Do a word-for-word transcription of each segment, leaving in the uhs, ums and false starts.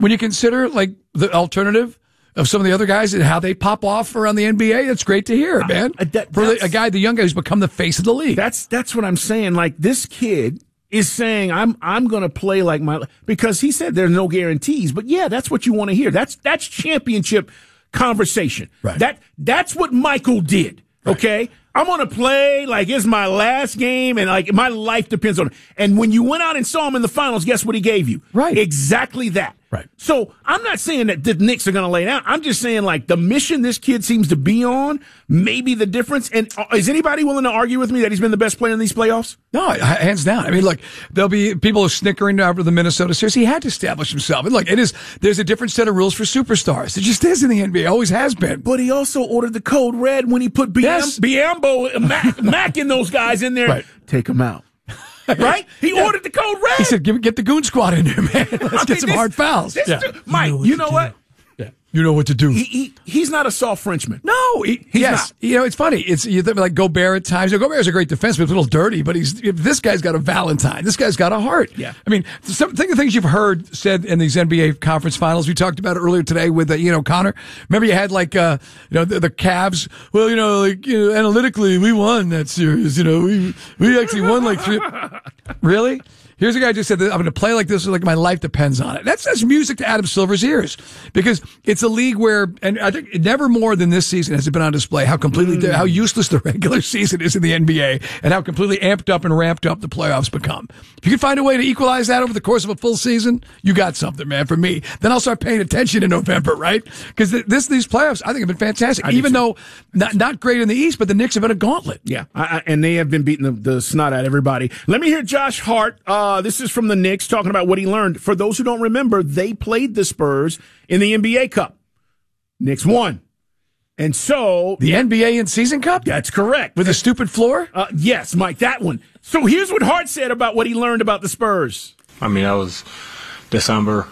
when you consider like the alternative of some of the other guys and how they pop off around the N B A, it's great to hear, man. Uh, that, For the, a guy, the young guy who's become the face of the league. That's that's what I'm saying. Like, this kid is saying, I'm I'm going to play like my, because he said there's no guarantees. But yeah, that's what you want to hear. That's that's championship conversation. Right. That that's what Michael did. Right. Okay. I'm going to play like it's my last game and like my life depends on it. And when you went out and saw him in the finals, guess what he gave you? Right. Exactly that. Right. So I'm not saying that the Knicks are going to lay down. I'm just saying, like, the mission this kid seems to be on may be the difference. And is anybody willing to argue with me that he's been the best player in these playoffs? No, hands down. I mean, look, there'll be people snickering over the Minnesota series. He had to establish himself. And look, it is, there's a different set of rules for superstars. It just is in the N B A. Always has been. But he also ordered the code red when he put Biam- yes. Biambo, Mac, Mac and those guys in there. Right. Take them out. Right? He yeah. ordered the code red. He said, "Give get the goon squad in there, man. Let's I mean, get some this, hard fouls." This Yeah. dude, Mike, you know what? Yeah. You know what to do. He, he, he's not a soft Frenchman. No, he, he's yes. not. You know, it's funny. It's you think like Gobert at times. You know, Gobert's a great defenseman, but a little dirty. But he's this guy's got a Valentine. This guy's got a heart. Yeah. I mean, some think of things you've heard said in these N B A conference finals. We talked about it earlier today with uh, you know Connor. Remember, you had like uh, you know the, the Cavs. Well, you know, like you know, analytically, we won that series. You know, we we actually won like three. Really? Here's a guy who just said that I'm going to play like this, like my life depends on it. That's that's music to Adam Silver's ears, because it's a league where, and I think never more than this season has it been on display how completely mm. how useless the regular season is in the N B A, and how completely amped up and ramped up the playoffs become. If you can find a way to equalize that over the course of a full season, you got something, man. For me, then I'll start paying attention in November, right? Because this these playoffs, I think, have been fantastic. I Even though not not great in the East, but the Knicks have been a gauntlet. Yeah, I, I, and they have been beating the, the snot out of everybody. Let me hear Josh Hart. Uh, this is from the Knicks talking about what he learned. For those who don't remember, they played the Spurs in the N B A Cup. Knicks won. And so... The N B A in-season cup? That's correct. With a stupid floor? Uh, yes, Mike, that one. So here's what Hart said about what he learned about the Spurs. I mean, that was December.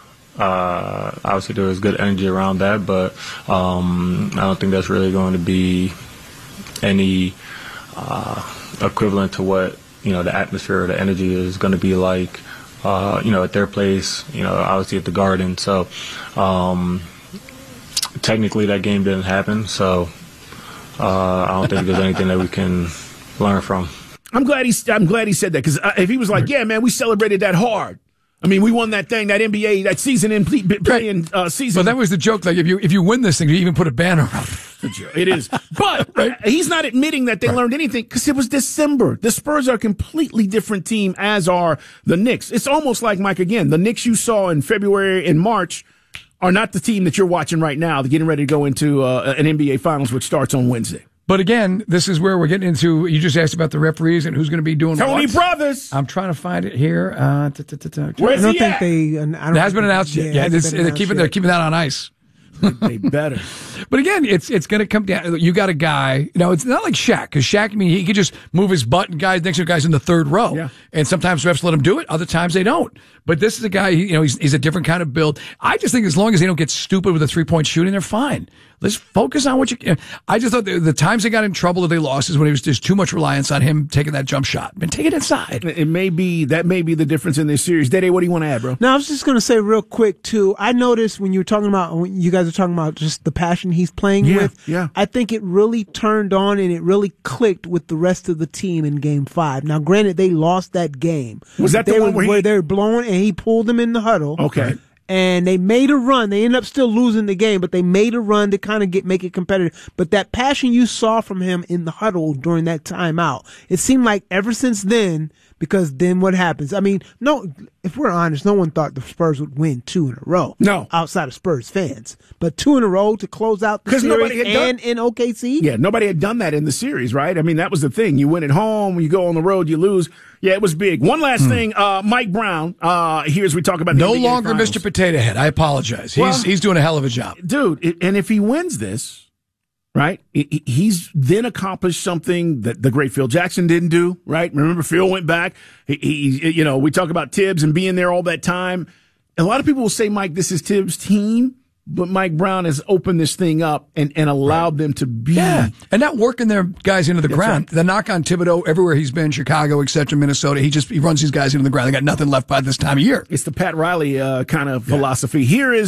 Uh, obviously, there was good energy around that, but um, I don't think that's really going to be any uh, equivalent to what, you know, the atmosphere or the energy is going to be like, uh, you know, at their place, you know, obviously at the Garden. So, um, technically that game didn't happen. So, uh, I don't think there's anything that we can learn from. I'm glad he, I'm glad he said that, because if he was like, yeah, man, we celebrated that hard. I mean, we won that thing, that N B A, that season in playing uh, season. Well, that was the joke. Like, if you if you win this thing, you even put a banner around it. It is. But right. he's not admitting that they right. learned anything, because it was December. The Spurs are a completely different team, as are the Knicks. It's almost like, Mike, again, the Knicks you saw in February and March are not the team that you're watching right now. They're getting ready to go into uh, an N B A Finals, which starts on Wednesday. But again, this is where we're getting into, you just asked about the referees and who's going to be doing Tony what. Brothers. I'm trying to find it here. Uh, ta, ta, ta, ta. Where's I don't he think at? they. I don't it hasn't been announced yet. Yeah, this, they're, keeping, they're keeping that on ice. They better. But again, it's it's going to come down. You got a guy. You know, it's not like Shaq, because Shaq, I mean, he could just move his butt, and guys next to guys in the third row. Yeah. And sometimes refs let him do it. Other times they don't. But this is a guy. You know, he's he's a different kind of build. I just think as long as they don't get stupid with the three point shooting, they're fine. Let's focus on what you. I just thought the, the times they got in trouble that they lost is when it was just too much reliance on him taking that jump shot. And take it inside. It may be that may be the difference in this series. Dede, what do you want to add, bro? No, I was just going to say real quick too. I noticed when you were talking about when you guys are talking about just the passion he's playing yeah, with. Yeah. I think it really turned on and it really clicked with the rest of the team in Game Five. Now, granted, they lost that game. Was that the they one were, where, he... where they were blowing and he pulled them in the huddle? Okay. And they made a run. They ended up still losing the game, but they made a run to kind of get make it competitive. But that passion you saw from him in the huddle during that timeout, it seemed like ever since then, because then what happens? I mean, no, if we're honest, no one thought the Spurs would win two in a row. No. Outside of Spurs fans. But two in a row to close out the series nobody had and done, in O K C? Yeah, nobody had done that in the series, right? I mean, that was the thing. You win at home, you go on the road, you lose. Yeah, it was big. One last hmm. thing, uh, Mike Brown, uh, here as we talk about the No N B A longer Finals. Mister Potato Head. I apologize. He's Well, he's doing a hell of a job. Dude, it, and if he wins this, right, he, he's then accomplished something that the great Phil Jackson didn't do, right? Remember, Phil went back. He, he, you know, we talk about Tibbs and being there all that time. And a lot of people will say, Mike, this is Tibbs' team. but Mike Brown has opened this thing up and, and allowed right. them to be. Yeah, and not working their guys into the That's ground. Right. The knock on Thibodeau, everywhere he's been, Chicago, et cetera, Minnesota, he just he runs these guys into the ground. They got nothing left by this time of year. It's the Pat Riley uh, kind of yeah. philosophy. Here is